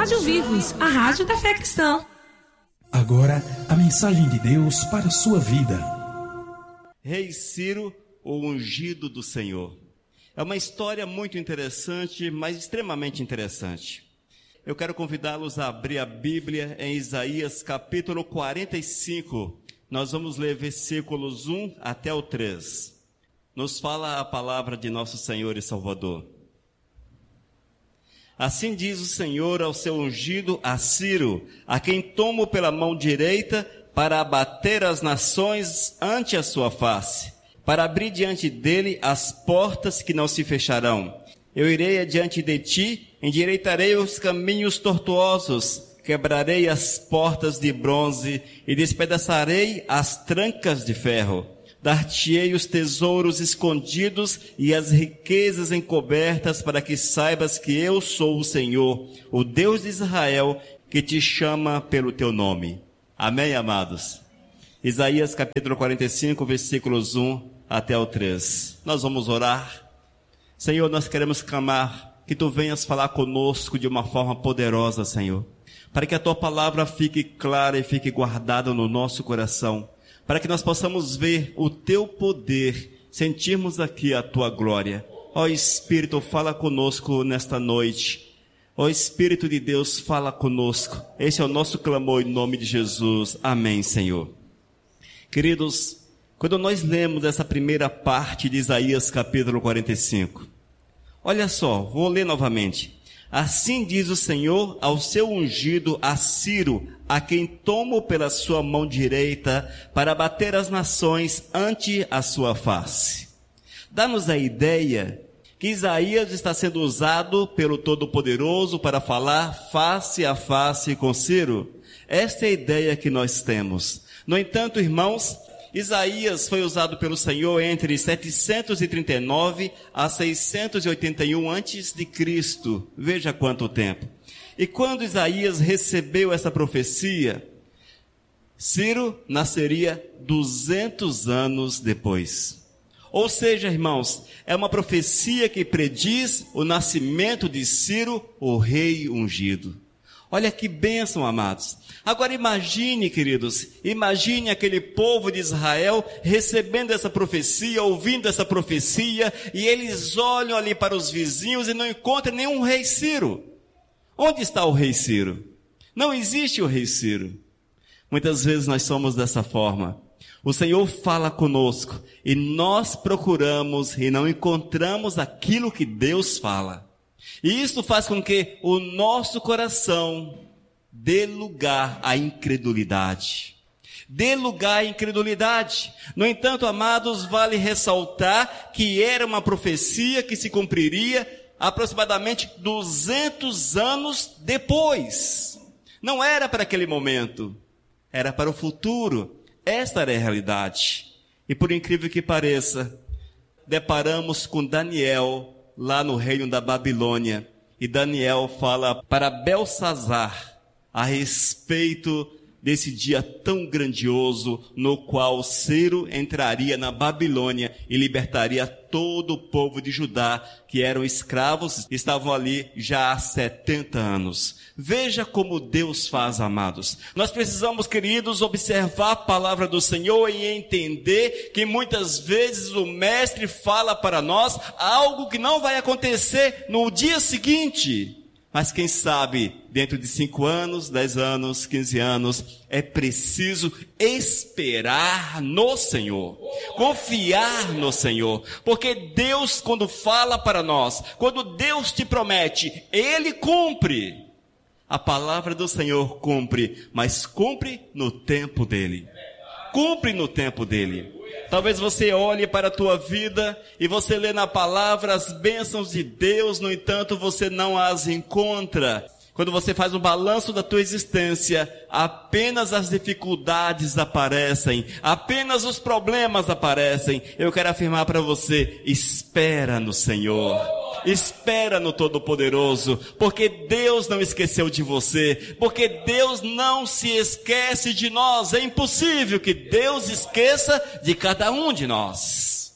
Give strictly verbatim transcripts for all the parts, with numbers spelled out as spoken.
Rádio Vivos, a rádio da fé cristã. Agora, a mensagem de Deus para a sua vida. Rei Ciro, o ungido do Senhor. É uma história muito interessante, mas extremamente interessante. Eu quero convidá-los a abrir a Bíblia em Isaías capítulo quarenta e cinco. Nós vamos ler versículos um até o três. Nos fala a palavra de nosso Senhor e Salvador. Assim diz o Senhor ao seu ungido, a Ciro, a quem tomo pela mão direita para abater as nações ante a sua face, para abrir diante dele as portas que não se fecharão. Eu irei adiante de ti, endireitarei os caminhos tortuosos, quebrarei as portas de bronze e despedaçarei as trancas de ferro. Dar-te-ei os tesouros escondidos e as riquezas encobertas, para que saibas que eu sou o Senhor, o Deus de Israel, que te chama pelo teu nome. Amém, amados? Isaías capítulo quarenta e cinco, versículos um até o três. Nós vamos orar. Senhor, nós queremos clamar que tu venhas falar conosco de uma forma poderosa, Senhor, para que a tua palavra fique clara e fique guardada no nosso coração, para que nós possamos ver o teu poder, sentirmos aqui a tua glória. Ó Espírito, fala conosco nesta noite. Ó Espírito de Deus, fala conosco. Esse é o nosso clamor em nome de Jesus. Amém, Senhor. Queridos, quando nós lemos essa primeira parte de Isaías capítulo quarenta e cinco, olha só, vou ler novamente. Assim diz o Senhor ao seu ungido, a Ciro, a quem tomo pela sua mão direita para bater as nações ante a sua face. Dá-nos a ideia que Isaías está sendo usado pelo Todo-Poderoso para falar face a face com Ciro. Esta é a ideia que nós temos. No entanto, irmãos, Isaías foi usado pelo Senhor entre setecentos e trinta e nove a seiscentos e oitenta e um antes de Cristo. Veja quanto tempo. E quando Isaías recebeu essa profecia, Ciro nasceria duzentos anos depois. Ou seja, irmãos, é uma profecia que prediz o nascimento de Ciro, o rei ungido. Olha que bênção, amados. Agora imagine, queridos, imagine aquele povo de Israel recebendo essa profecia, ouvindo essa profecia, e eles olham ali para os vizinhos e não encontram nenhum rei Ciro. Onde está o rei Ciro? Não existe o rei Ciro. Muitas vezes nós somos dessa forma. O Senhor fala conosco e nós procuramos e não encontramos aquilo que Deus fala. E isso faz com que o nosso coração dê lugar à incredulidade. Dê lugar à incredulidade. No entanto, amados, vale ressaltar que era uma profecia que se cumpriria aproximadamente duzentos anos depois. Não era para aquele momento, era para o futuro. Esta era a realidade. E por incrível que pareça, deparamos com Daniel lá no reino da Babilônia, e Daniel fala para Belsazar a respeito desse dia tão grandioso no qual Ciro entraria na Babilônia e libertaria todo o povo de Judá, que eram escravos, estavam ali já há setenta anos. Veja como Deus faz, amados. Nós precisamos, queridos, observar a palavra do Senhor e entender que muitas vezes o Mestre fala para nós algo que não vai acontecer no dia seguinte. Mas quem sabe, dentro de cinco anos, dez anos, quinze anos, é preciso esperar no Senhor, confiar no Senhor, porque Deus, quando fala para nós, quando Deus te promete, Ele cumpre. A palavra do Senhor cumpre, mas cumpre no tempo dEle. Cumpre no tempo dEle. Talvez você olhe para a tua vida e você lê na palavra as bênçãos de Deus, no entanto você não as encontra. Quando você faz um balanço da tua existência, apenas as dificuldades aparecem, apenas os problemas aparecem. Eu quero afirmar para você, espera no Senhor. Espera no Todo-Poderoso, porque Deus não esqueceu de você, porque Deus não se esquece de nós. É impossível que Deus esqueça de cada um de nós.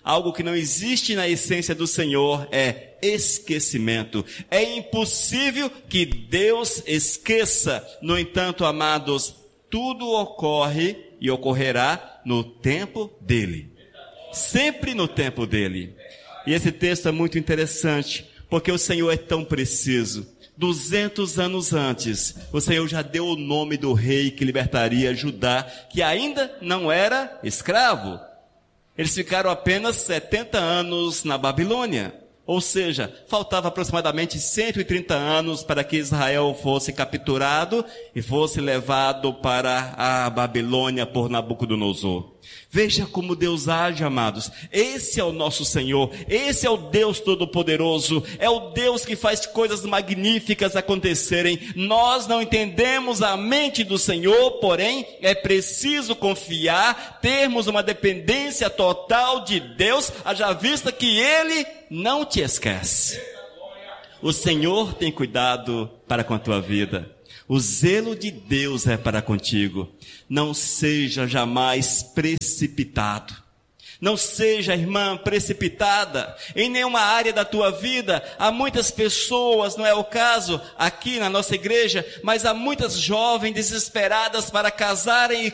algo que não existe na essência do Senhor, é esquecimento. É impossível que Deus esqueça. No entanto, amados, tudo ocorre e ocorrerá no tempo dele. Sempre no tempo dele. E esse texto é muito interessante, porque o Senhor é tão preciso. Duzentos anos antes, o Senhor já deu o nome do rei que libertaria Judá, que ainda não era escravo. Eles ficaram apenas setenta anos na Babilônia. Ou seja, faltava aproximadamente cento e trinta anos para que Israel fosse capturado e fosse levado para a Babilônia por Nabucodonosor. Veja como Deus age, amados. Esse é o nosso Senhor. Esse é o Deus Todo-Poderoso. É o Deus que faz coisas magníficas acontecerem. Nós não entendemos a mente do Senhor, porém é preciso confiar, termos uma dependência total de Deus, haja vista que Ele não te esquece. O Senhor tem cuidado para com a tua vida. O zelo de Deus é para contigo. Não seja jamais precipitado. Não seja, irmã, precipitada em nenhuma área da tua vida. Há muitas pessoas, não é o caso aqui na nossa igreja, mas há muitas jovens desesperadas para casarem e